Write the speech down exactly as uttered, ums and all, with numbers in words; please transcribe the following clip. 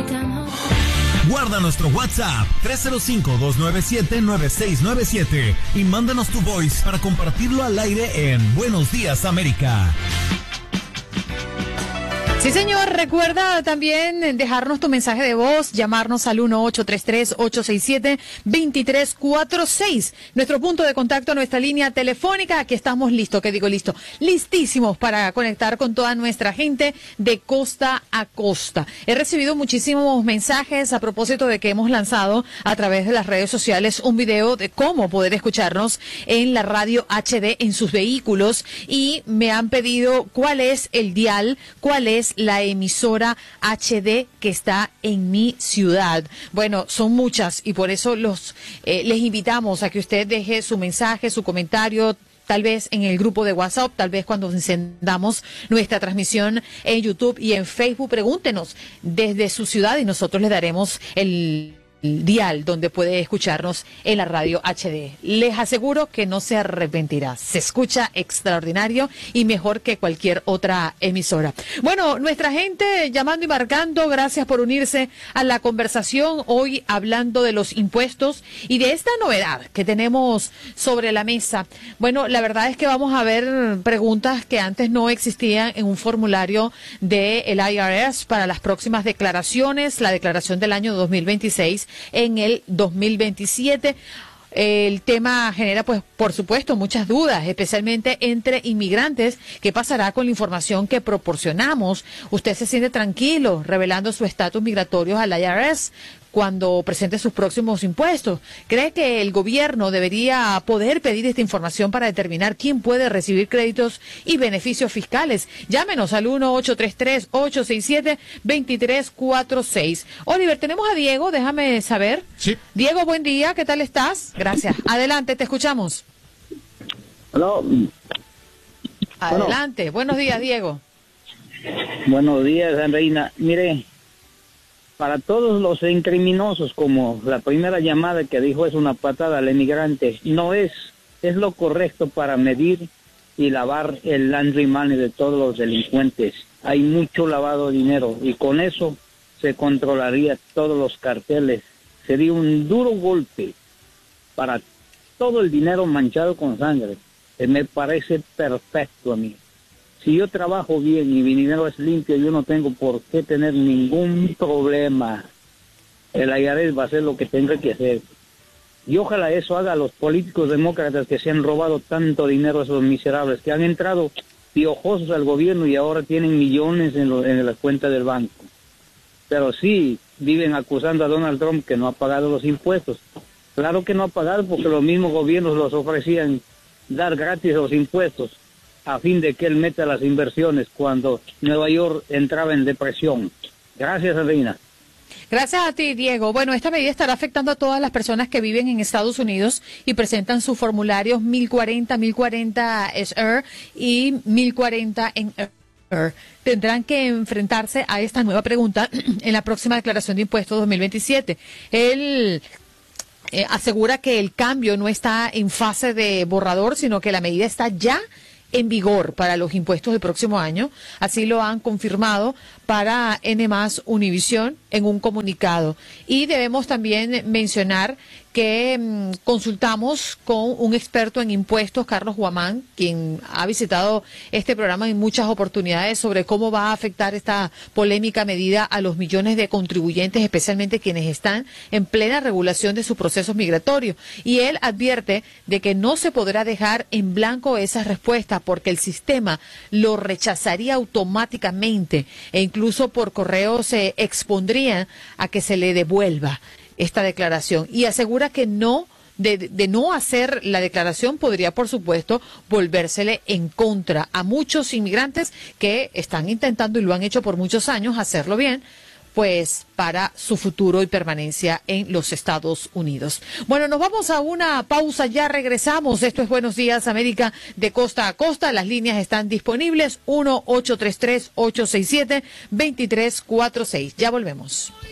Guarda nuestro WhatsApp tres cero cinco, dos nueve siete, nueve seis nueve siete y mándanos tu voice para compartirlo al aire en Buenos Días América. Sí, señor, recuerda también dejarnos tu mensaje de voz, llamarnos al uno ocho tres tres, ocho seis siete, dos tres cuatro seis. Nuestro punto de contacto, nuestra línea telefónica. Aquí estamos listos, ¿qué digo listo? Listísimos para conectar con toda nuestra gente de costa a costa. He recibido muchísimos mensajes a propósito de que hemos lanzado a través de las redes sociales un video de cómo poder escucharnos en la radio H D en sus vehículos y me han pedido cuál es el dial, cuál es la emisora H D que está en mi ciudad. Bueno, son muchas y por eso los eh, les invitamos a que usted deje su mensaje, su comentario, tal vez en el grupo de WhatsApp, tal vez cuando encendamos nuestra transmisión en YouTube y en Facebook. Pregúntenos desde su ciudad y nosotros le daremos el dial donde puede escucharnos en la radio H D. Les aseguro que no se arrepentirá. Se escucha extraordinario y mejor que cualquier otra emisora. Bueno, nuestra gente llamando y marcando, gracias por unirse a la conversación hoy hablando de los impuestos y de esta novedad que tenemos sobre la mesa. Bueno, la verdad es que vamos a ver preguntas que antes no existían en un formulario del I R S para las próximas declaraciones, la declaración del año dos mil veintiséis en el dos mil veintisiete. El tema genera, pues, por supuesto, muchas dudas, especialmente entre inmigrantes. ¿Qué pasará con la información que proporcionamos? ¿Usted se siente tranquilo revelando su estatus migratorio al I R S cuando presente sus próximos impuestos? ¿Cree que el gobierno debería poder pedir esta información para determinar quién puede recibir créditos y beneficios fiscales? Llámenos al uno ocho tres tres, ocho seis siete, dos tres cuatro seis. Oliver, tenemos a Diego, déjame saber. Sí. Diego, buen día, ¿qué tal estás? Gracias. Adelante, te escuchamos. Hello. Adelante. Bueno. Buenos días, Diego. Buenos días, Reina. Mire, para todos los incriminosos, como la primera llamada que dijo es una patada al emigrante, no es, es lo correcto para medir y lavar el laundry money de todos los delincuentes. Hay mucho lavado de dinero y con eso se controlaría todos los carteles. Sería un duro golpe para todo el dinero manchado con sangre. Eh, me parece perfecto a mí. Si yo trabajo bien y mi dinero es limpio, yo no tengo por qué tener ningún problema. El I R S va a hacer lo que tenga que hacer. Y ojalá eso haga a los políticos demócratas que se han robado tanto dinero a esos miserables, que han entrado piojosos al gobierno y ahora tienen millones en, lo, en las cuentas del banco. Pero sí, viven acusando a Donald Trump que no ha pagado los impuestos. Claro que no ha pagado porque los mismos gobiernos los ofrecían dar gratis los impuestos a fin de que él meta las inversiones cuando Nueva York entraba en depresión. Gracias, Reina. Gracias a ti, Diego. Bueno, esta medida estará afectando a todas las personas que viven en Estados Unidos y presentan sus formularios mil cuarenta, mil cuarenta S R y mil cuarenta en R. Tendrán que enfrentarse a esta nueva pregunta en la próxima declaración de impuestos dos mil veintisiete. Él eh, asegura que el cambio no está en fase de borrador, sino que la medida está ya en vigor para los impuestos del próximo año. Así lo han confirmado para N más Univisión en un comunicado. Y debemos también mencionar que mmm, consultamos con un experto en impuestos, Carlos Guamán, quien ha visitado este programa en muchas oportunidades sobre cómo va a afectar esta polémica medida a los millones de contribuyentes, especialmente quienes están en plena regulación de sus procesos migratorios. Y él advierte de que no se podrá dejar en blanco esas respuestas porque el sistema lo rechazaría automáticamente e incluso por correo se expondría a que se le devuelva esta declaración, y asegura que no, de, de no hacer la declaración podría, por supuesto, volvérsele en contra a muchos inmigrantes que están intentando, y lo han hecho por muchos años, hacerlo bien, pues para su futuro y permanencia en los Estados Unidos. Bueno, nos vamos a una pausa, ya regresamos. Esto es Buenos Días América de costa a costa. Las líneas están disponibles, uno ocho tres tres, ocho seis siete, dos tres cuatro seis. Ya volvemos.